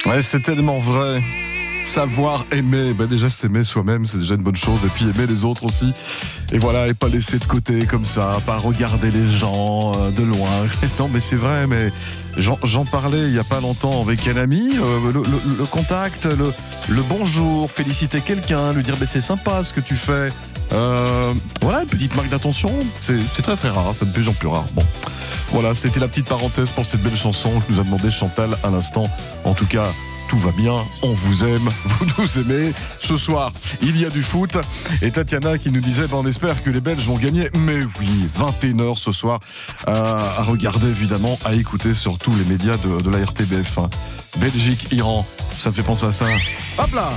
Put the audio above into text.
Ouais, c'est tellement vrai. Savoir aimer, déjà s'aimer soi-même, c'est déjà une bonne chose, et puis aimer les autres aussi. Et voilà, et pas laisser de côté comme ça, pas regarder les gens de loin. Non, mais c'est vrai, mais j'en parlais il y a pas longtemps avec un ami, le contact, le bonjour, féliciter quelqu'un, lui dire c'est sympa ce que tu fais. Voilà, une petite marque d'attention, c'est très très rare, c'est de plus en plus rare. Bon, voilà, c'était la petite parenthèse pour cette belle chanson que nous a demandé Chantal à l'instant. En tout cas, tout va bien, on vous aime, vous nous aimez. Ce soir, il y a du foot. Et Tatiana qui nous disait, on espère que les Belges vont gagner. Mais oui, 21h ce soir, à regarder évidemment, à écouter sur tous les médias de la RTBF. Belgique, Iran, ça me fait penser à ça. Hop là!